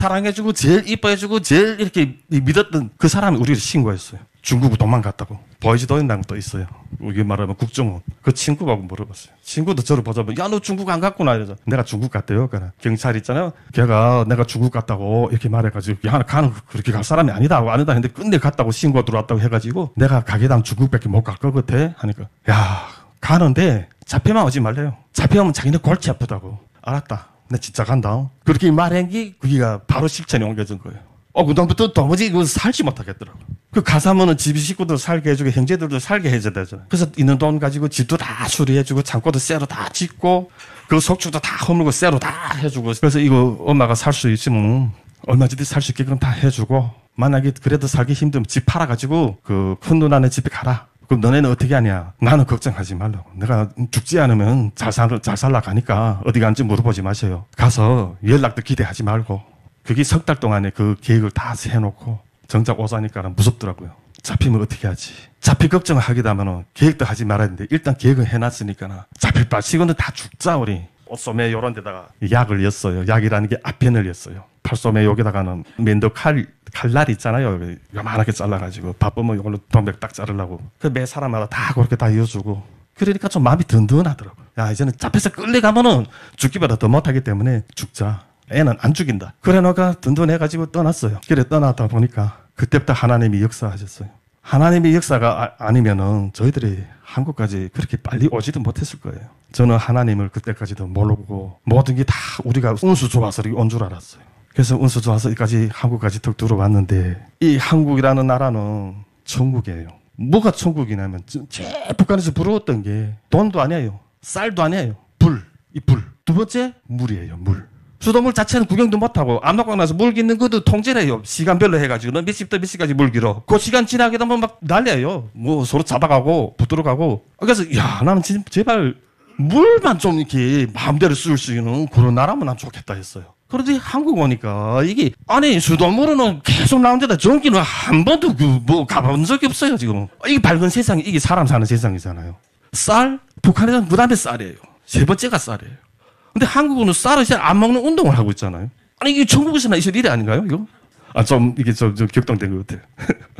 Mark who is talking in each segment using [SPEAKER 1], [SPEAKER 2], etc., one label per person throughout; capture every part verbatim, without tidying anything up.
[SPEAKER 1] 사랑해주고 제일 이뻐해주고 제일 이렇게 믿었던 그 사람이 우리를 신고했어요. 중국으로 도망갔다고. 보이지도 않는 것도 있어요. 우리 말하면 국정원. 그 친구하고 물어봤어요. 친구도 저를 보자면 야, 너 중국 안 갔구나 이러죠. 내가 중국 갔대요. 그러니까 경찰 있잖아요. 걔가 내가 중국 갔다고 이렇게 말해가지고 야, 가는 그렇게 갈 사람이 아니다 하고 아니다 했는데 근데 갔다고 신고 들어왔다고 해가지고 내가 가게당 중국밖에 못 갈 것 같아 하니까 야, 가는데 잡혀만 오지 말래요. 잡혀오면 자기네 골치 아프다고. 알았다. 나 진짜 간다. 그렇게 말한 게 그기가 바로 실천에 옮겨진 거예요. 어, 그다음부터 도무지 이거 살지 못하겠더라고. 그 가사면은 집 식구들 살게 해주고 형제들도 살게 해줘야 되잖아요. 그래서 있는 돈 가지고 집도 다 수리해주고 창고도 새로 다 짓고 그 속주도 다 허물고 새로 다 해주고 그래서 이거 엄마가 살 수 있으면 얼마든지 살 수 있게끔 다 해주고 만약에 그래도 살기 힘들면 집 팔아가지고 그 큰 누나네 집에 가라. 그럼 너네는 어떻게 하냐? 나는 걱정하지 말라고. 내가 죽지 않으면 잘 살, 잘 살라 가니까 어디 간지 물어보지 마세요. 가서 연락도 기대하지 말고. 그게 석 달 동안에 그 계획을 다 해놓고 정작 오자니까 무섭더라고요. 잡히면 어떻게 하지? 잡힐 걱정을 하게 되면 계획도 하지 말아야 되는데 일단 계획을 해놨으니까 잡힐 바치고는 다 죽자 우리. 옷소매 이런 데다가 약을 였어요. 약이라는 게 아펜을 였어요. 팔소매 여기다가는 면도 칼, 칼날 있잖아요. 요만하게 잘라가지고 바쁘면 이걸로 동백 딱 자르려고. 그 매 사람마다 다 그렇게 다 이어주고. 그러니까 좀 마음이 든든하더라고요. 야, 이제는 잡혀서 끌려가면은 죽기보다 더 못하기 때문에 죽자. 애는 안 죽인다. 그래 너가 든든해가지고 떠났어요. 그래 떠나다 보니까 그때부터 하나님이 역사하셨어요. 하나님의 역사가 아, 아니면은 저희들이 한국까지 그렇게 빨리 오지도 못했을 거예요. 저는 하나님을 그때까지도 모르고 모든 게 다 우리가 운수 좋아서 온 줄 알았어요. 그래서 운수 좋아서 여기까지 한국까지 턱 들어왔는데 이 한국이라는 나라는 천국이에요. 뭐가 천국이냐면 제일 북한에서 부러웠던 게 돈도 아니에요. 쌀도 아니에요. 불. 이 불. 두 번째 물이에요. 물. 수돗물 자체는 구경도 못하고 압록강 나서 물 기는 것도 통제를 해요. 시간별로 해가지고 너 몇 시부터 몇 시까지 물 길어. 그 시간 지나게 되면 막 난리예요. 뭐 서로 잡아가고 붙들어가고. 그래서 야 나는 진짜 제발 물만 좀 이렇게 마음대로 쓸 수 있는 그런 나라면 난 좋겠다 했어요. 그런데 한국 오니까 이게 아니 수돗물은 계속 나오는데다 전기는 한 번도 그 뭐 가본 적이 없어요 지금. 이게 밝은 세상이 이게 사람 사는 세상이잖아요. 쌀 북한에서는 무담배 쌀이에요. 세 번째가 쌀이에요. 근데 한국은 쌀을 잘 안 먹는 운동을 하고 있잖아요. 아니 이게 천국에서나 있을 일이 아닌가요 이거? 아 좀 이게 좀, 좀 격동된 것 같아요.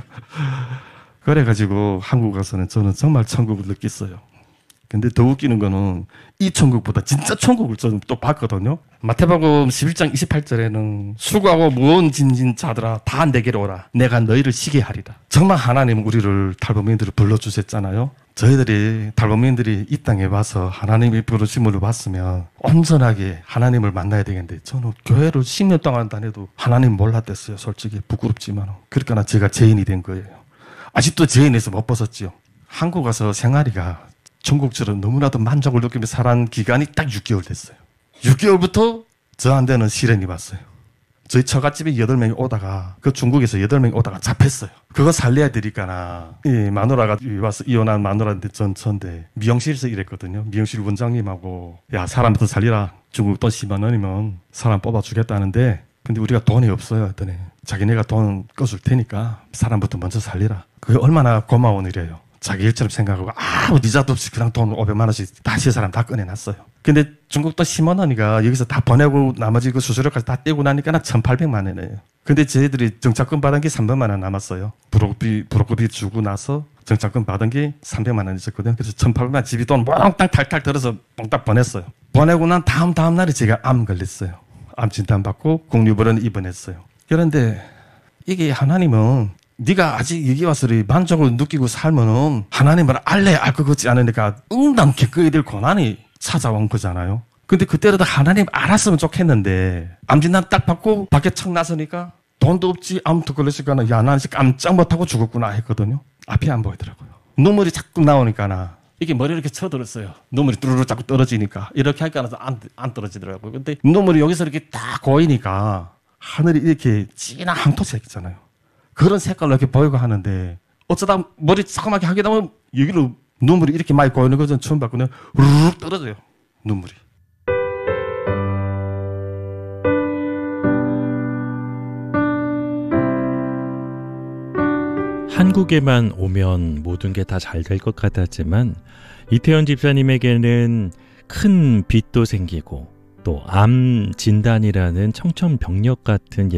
[SPEAKER 1] 그래가지고 한국 가서는 저는 정말 천국을 느꼈어요. 근데 더 웃기는 거는 이 천국보다 진짜 천국을 저는 또 봤거든요. 마태복음 십일 장 이십팔 절에는 수고하고 무거운 짐진 자들아 다 내게로 오라. 내가 너희를 쉬게 하리라. 정말 하나님은 우리를 탈북민들을 불러주셨잖아요. 저희들이 탈북민들이 이 땅에 와서 하나님의 부르심을 받으면 온전하게 하나님을 만나야 되겠는데 저는 교회를 십 년 동안 다녀도 하나님 몰랐댔어요. 솔직히 부끄럽지만. 그러니까 제가 죄인이 된 거예요. 아직도 죄인에서 못 벗었지요. 한국 가서 생활이가 천국처럼 너무나도 만족을 느끼며 살아온 기간이 딱 육 개월 됐어요. 육 개월부터 저한테는 시련이 왔어요. 저희 처갓집에 여덟 명이 오다가 그 중국에서 여덟 명이 오다가 잡혔어요. 그거 살려야 되니까나 이 마누라가 와서 이혼한 마누라인데 전 전데 미용실에서 일했거든요. 미용실 원장님하고 야 사람부터 살리라. 중국 돈 십만 원이면 사람 뽑아주겠다는데 근데 우리가 돈이 없어요 했더니 자기네가 돈 꺼줄 테니까 사람부터 먼저 살리라. 그게 얼마나 고마운 일이에요. 자기 일처럼 생각하고 아무 니자도 없이 그냥 돈 오백만 원씩 다시 사람 다 꺼내놨어요. 근데 중국 돈 십만 원이가 여기서 다 보내고 나머지 그 수수료까지 다 떼고 나니까 천팔백만 원이에요. 근데 저희들이 정착금 받은 게 삼백만 원 남았어요. 브로커비, 브로커비 주고 나서 정착금 받은 게 삼백만 원 있었거든요. 그래서 천팔백만 원 집이 돈 몽땅 탈탈 들어서 몽땅 보냈어요. 보내고 난 다음 다음 날에 제가 암 걸렸어요. 암 진단 받고 국립병원에 입원했어요. 그런데 이게 하나님은 네가 아직 여기 와서 만족을 느끼고 살면은 하나님을 알래 알 것 같지 않으니까 응당 겪어야 될 고난이 찾아온 거잖아요. 근데 그때라도 하나님 알았으면 좋겠는데 암진단 딱 받고 밖에 척 나서니까 돈도 없지 아무도 걸렸을까나 야 나는 깜짝 못하고 죽었구나 했거든요. 앞이 안 보이더라고요. 눈물이 자꾸 나오니까나 이게 머리를 이렇게 쳐들었어요. 눈물이 뚜루루 자꾸 떨어지니까 이렇게 하니까 안, 안 떨어지더라고요. 근데 눈물이 여기서 이렇게 딱 고이니까 하늘이 이렇게 진한 황토색 있잖아요. 그런 색깔로 이렇게 보이고 하는데 어쩌다 머리 조그맣게 하게 되면 여기로 눈물이 이렇게 많이 고이는 거 전 처음 봤거든요. 우르륵 떨어져요. 눈물이.
[SPEAKER 2] 한국에만 오면 모든 게 다 잘 될 것 같았지만 이태원 집사님에게는 큰 빚도 생기고 또 암 진단이라는 청천벽력 같은